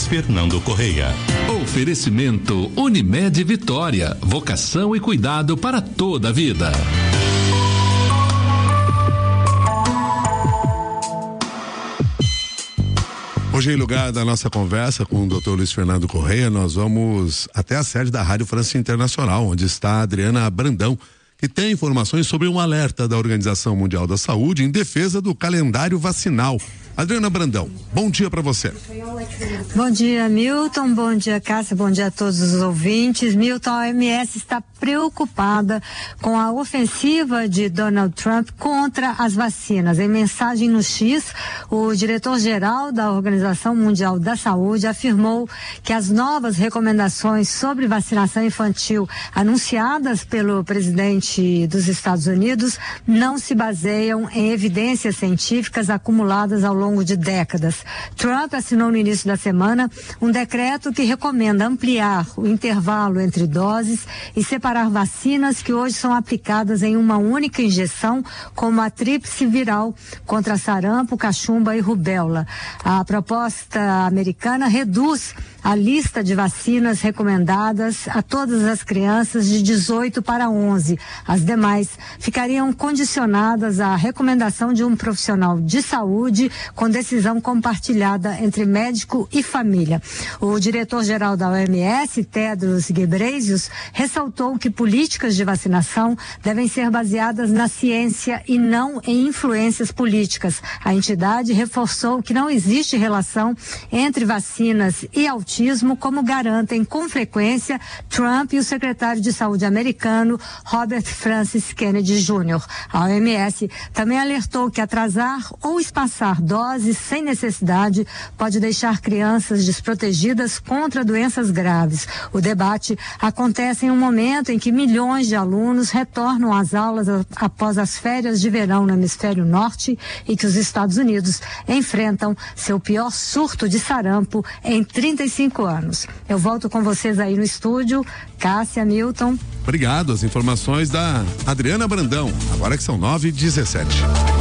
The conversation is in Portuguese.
Luiz Fernando Correia. Oferecimento Unimed Vitória, vocação e cuidado para toda a vida. Hoje, em lugar da nossa conversa com o Dr. Luiz Fernando Correia, nós vamos até a sede da Rádio França Internacional, onde está a Adriana Brandão, que tem informações sobre um alerta da Organização Mundial da Saúde em defesa do calendário vacinal. Adriana Brandão, bom dia para você. Bom dia, Milton, bom dia, Cássia, bom dia a todos os ouvintes. Milton, a OMS está preocupada com a ofensiva de Donald Trump contra as vacinas. Em mensagem no X, o diretor-geral da Organização Mundial da Saúde afirmou que as novas recomendações sobre vacinação infantil anunciadas pelo presidente dos Estados Unidos não se baseiam em evidências científicas acumuladas ao longo de décadas. Trump assinou no início da semana um decreto que recomenda ampliar o intervalo entre doses e separar vacinas que hoje são aplicadas em uma única injeção, como a tríplice viral contra sarampo, cachumba e rubéola. A proposta americana reduz a lista de vacinas recomendadas a todas as crianças de 18 para 11. As demais ficariam condicionadas à recomendação de um profissional de saúde com decisão compartilhada entre médico e família. O diretor-geral da OMS, Tedros Ghebreyesus, ressaltou que políticas de vacinação devem ser baseadas na ciência e não em influências políticas. A entidade reforçou que não existe relação entre vacinas e autismo, como garantem com frequência Trump e o secretário de saúde americano, Robert Francis Kennedy Jr. A OMS também alertou que atrasar ou espaçar doses sem necessidade pode deixar crianças desprotegidas contra doenças graves. O debate acontece em um momento em que milhões de alunos retornam às aulas após as férias de verão no hemisfério norte e que os Estados Unidos enfrentam seu pior surto de sarampo em 35 anos. Eu volto com vocês aí no estúdio, Cássia, Milton. Obrigado, as informações da Adriana Brandão, agora que são 9h17.